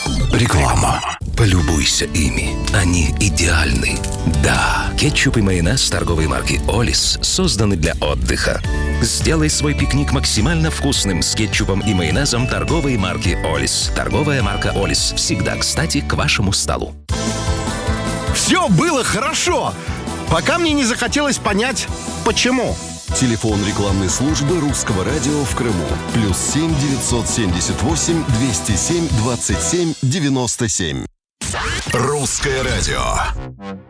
Реклама. Полюбуйся ими. Они идеальны. Да, кетчуп и майонез торговой марки «Олис» созданы для отдыха. Сделай свой пикник максимально вкусным с кетчупом и майонезом торговой марки «Олис». Торговая марка «Олис» всегда кстати к вашему столу. Все было хорошо, пока мне не захотелось понять, почему. Телефон рекламной службы Русского радио в Крыму. +7 978 207 27 97. Русское радио.